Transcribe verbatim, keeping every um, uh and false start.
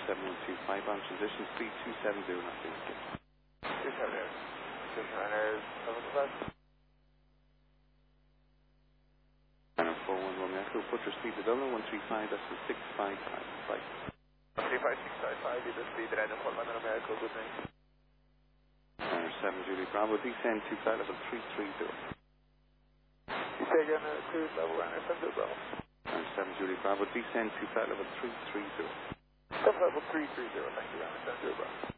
seven one two five on transition speed two seven zero knots. two seven zero. Transition runners, seven five. Runner four one Romeo Echo, put your speed to Dublin, one three five, that's the six five five. Flight. one three five six five five, the speed that I know for London Romeo Echo, good night. Runner seven Julie Bravo, descend to flight level three three zero. You say again, uh, cruise level runner seven zero Bravo. Runner seven Julie Bravo, descend to flight level three three zero. Flight level three three zero, thank you, runner seven zero Bravo.